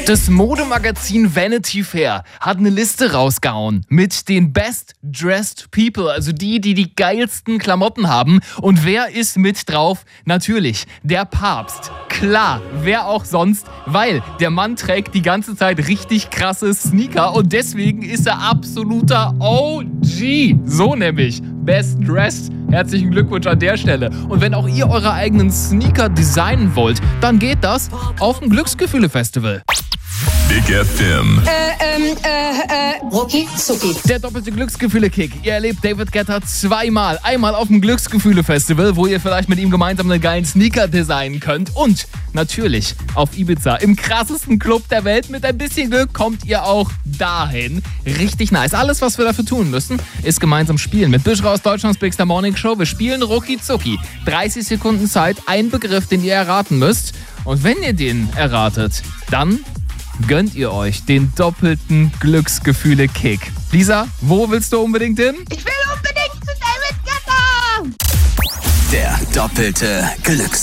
Das Modemagazin Vanity Fair hat eine Liste rausgehauen mit den Best Dressed People, also die geilsten Klamotten haben. Und wer ist mit drauf? Natürlich der Papst. Klar, wer auch sonst, weil der Mann trägt die ganze Zeit richtig krasse Sneaker und deswegen ist er absoluter OG. So nämlich. Best Dressed. Herzlichen Glückwunsch an der Stelle. Und wenn auch ihr eure eigenen Sneaker designen wollt, dann geht das auf dem Glücksgefühle-Festival. Big FM. Rucki Zucki. Der doppelte Glücksgefühle-Kick. Ihr erlebt David Guetta zweimal. Einmal auf dem Glücksgefühle-Festival, wo ihr vielleicht mit ihm gemeinsam einen geilen Sneaker designen könnt. Und natürlich auf Ibiza. Im krassesten Club der Welt. Mit ein bisschen Glück kommt ihr auch dahin. Richtig nice. Alles, was wir dafür tun müssen, ist gemeinsam spielen. Mit Büschra aus Deutschlands Big Star Morning Show. Wir spielen Rucki Zucki. 30 Sekunden Zeit, ein Begriff, den ihr erraten müsst. Und wenn ihr den erratet, dann gönnt ihr euch den doppelten Glücksgefühle-Kick. Lisa, wo willst du unbedingt hin? Ich will unbedingt zu David Guetta. Der doppelte Glücksgefühle.